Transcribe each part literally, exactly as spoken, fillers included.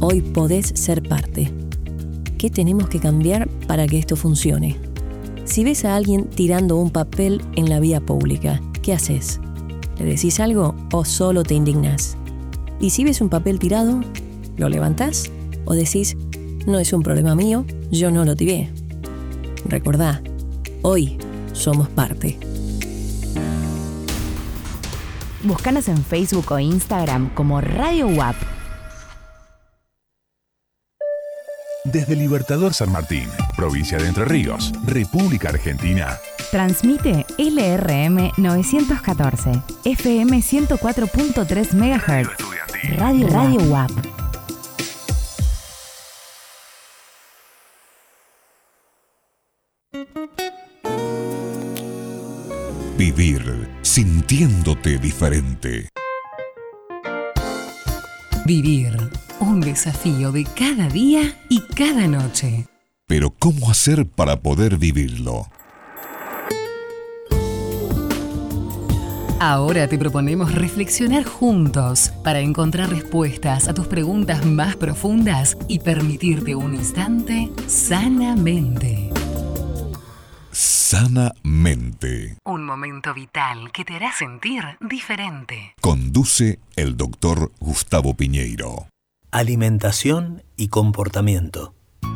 Hoy podés ser parte. ¿Qué tenemos que cambiar para que esto funcione? Si ves a alguien tirando un papel en la vía pública, ¿qué haces? ¿Le decís algo o solo te indignás? Y si ves un papel tirado, ¿lo levantás o decís, no es un problema mío, yo no lo tiré? Recordá, hoy somos parte. Búscanos en Facebook o Instagram como Radio U A P. Desde Libertador San Martín, provincia de Entre Ríos, República Argentina. Transmite L R M novecientos catorce, F M ciento cuatro punto tres megahertz. Radio, Radio U A P. Vivir sintiéndote diferente. Vivir, un desafío de cada día y cada noche. Pero ¿cómo hacer para poder vivirlo? Ahora te proponemos reflexionar juntos para encontrar respuestas a tus preguntas más profundas y permitirte un instante sanamente. Sanamente. Un momento vital que te hará sentir diferente. Conduce el doctor Gustavo Piñeiro. Alimentación y comportamiento.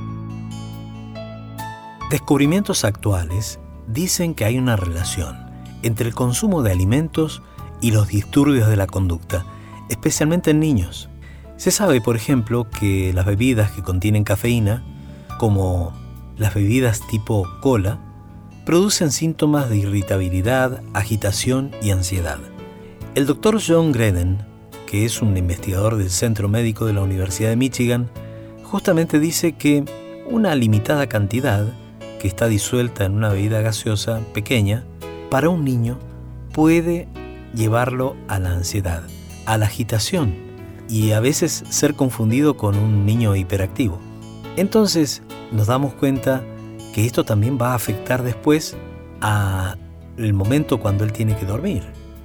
Descubrimientos actuales dicen que hay una relación entre el consumo de alimentos y los disturbios de la conducta, especialmente en niños. Se sabe, por ejemplo, que las bebidas que contienen cafeína, como las bebidas tipo cola, producen síntomas de irritabilidad, agitación y ansiedad. El doctor John Greden, que es un investigador del Centro Médico de la Universidad de Michigan, justamente dice que una limitada cantidad, que está disuelta en una bebida gaseosa pequeña, para un niño puede llevarlo a la ansiedad, a la agitación y a veces ser confundido con un niño hiperactivo. Entonces nos damos cuenta que esto también va a afectar después al momento cuando él tiene que dormir.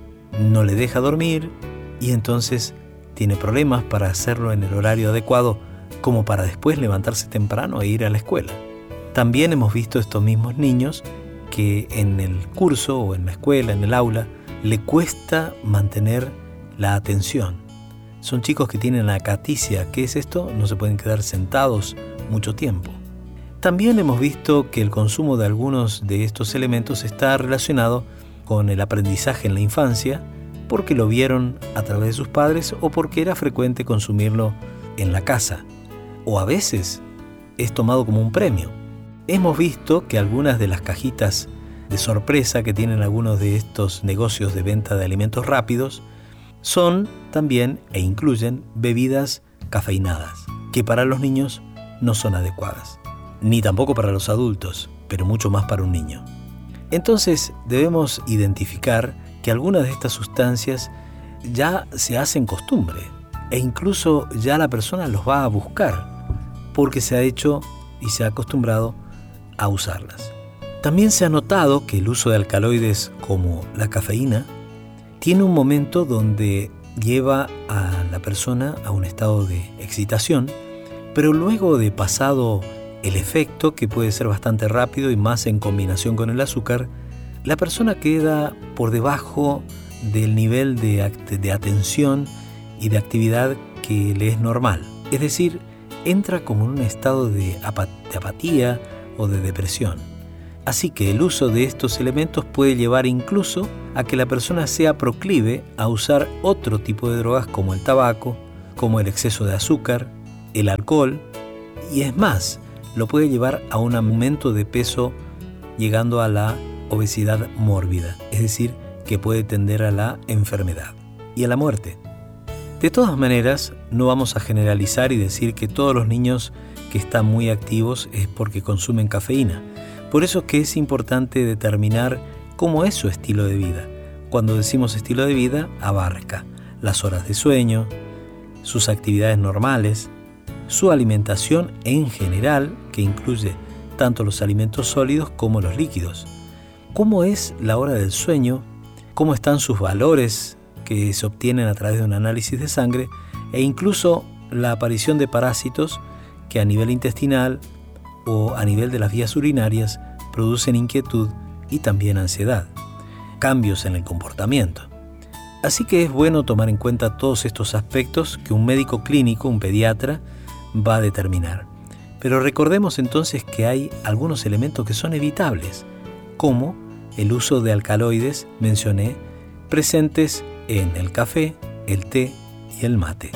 No le deja dormir y entonces tiene problemas para hacerlo en el horario adecuado, como para después levantarse temprano e ir a la escuela. También hemos visto estos mismos niños que en el curso o en la escuela, en el aula, le cuesta mantener la atención. Son chicos que tienen acaticia. ¿Qué es esto? No se pueden quedar sentados mucho tiempo. También hemos visto que el consumo de algunos de estos elementos está relacionado con el aprendizaje en la infancia, porque lo vieron a través de sus padres o porque era frecuente consumirlo en la casa. O a veces es tomado como un premio. Hemos visto que algunas de las cajitas de sorpresa que tienen algunos de estos negocios de venta de alimentos rápidos son también e incluyen bebidas cafeinadas, que para los niños no son adecuadas, ni tampoco para los adultos, pero mucho más para un niño. Entonces debemos identificar que algunas de estas sustancias ya se hacen costumbre e incluso ya la persona los va a buscar porque se ha hecho y se ha acostumbrado a usarlas. También se ha notado que el uso de alcaloides como la cafeína tiene un momento donde lleva a la persona a un estado de excitación, pero luego de pasado el efecto, que puede ser bastante rápido y más en combinación con el azúcar, la persona queda por debajo del nivel de, act- de atención y de actividad que le es normal. Es decir, entra como en un estado de, apat- de apatía o de depresión. Así que el uso de estos elementos puede llevar incluso a que la persona sea proclive a usar otro tipo de drogas como el tabaco, como el exceso de azúcar, el alcohol, y es más, lo puede llevar a un aumento de peso llegando a la obesidad mórbida, es decir, que puede tender a la enfermedad y a la muerte. De todas maneras, no vamos a generalizar y decir que todos los niños que están muy activos es porque consumen cafeína. Por eso es que es importante determinar cómo es su estilo de vida. Cuando decimos estilo de vida, abarca las horas de sueño, sus actividades normales, su alimentación en general, que incluye tanto los alimentos sólidos como los líquidos. Cómo es la hora del sueño, cómo están sus valores que se obtienen a través de un análisis de sangre e incluso la aparición de parásitos que a nivel intestinal o a nivel de las vías urinarias producen inquietud y también ansiedad, cambios en el comportamiento. Así que es bueno tomar en cuenta todos estos aspectos que un médico clínico, un pediatra, va a determinar. Pero recordemos entonces que hay algunos elementos que son evitables, como el uso de alcaloides, mencioné, presentes en el café, el té y el mate.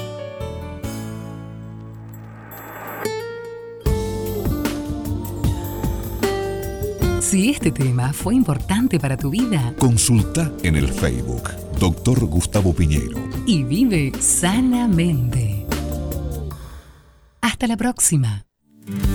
Si este tema fue importante para tu vida, Consulta en el Facebook Doctor Gustavo Piñeiro y vive sanamente. Hasta la próxima.